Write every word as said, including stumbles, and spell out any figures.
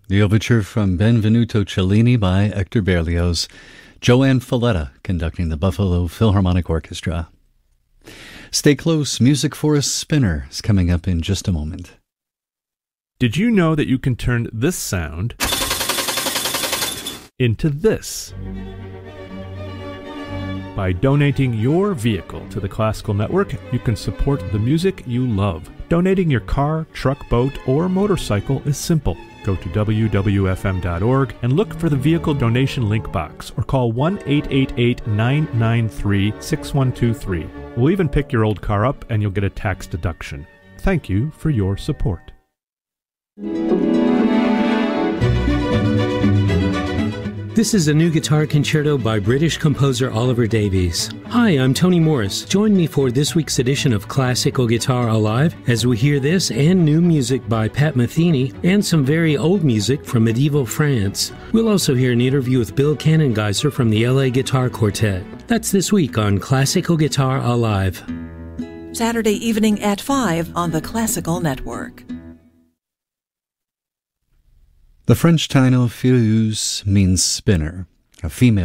The overture from Benvenuto Cellini by Hector Berlioz. Joanne Falletta conducting the Buffalo Philharmonic Orchestra. Stay close, Music for a Spinner is coming up in just a moment. Did you know that you can turn this sound into this? By donating your vehicle to the Classical Network, you can support the music you love. Donating your car, truck, boat, or motorcycle is simple. Go to w w f m dot org and look for the vehicle donation link box or call one eight eight eight, nine nine three, six one two three. We'll even pick your old car up and you'll get a tax deduction. Thank you for your support. This is a new guitar concerto by British composer Oliver Davies. Hi, I'm Tony Morris. Join me for this week's edition of Classical Guitar Alive as we hear this and new music by Pat Metheny and some very old music from medieval France. We'll also hear an interview with Bill Cannengeiser from the L A Guitar Quartet. That's this week on Classical Guitar Alive. Saturday evening at five on the Classical Network. The French title Fileuse means spinner, a female